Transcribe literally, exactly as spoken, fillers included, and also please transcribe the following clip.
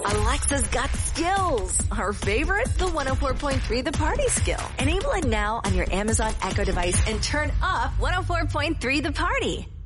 Alexa's got skills. Our favorite, the one oh four point three The Party skill. Enable it now on your Amazon Echo device and turn up one oh four point three The Party.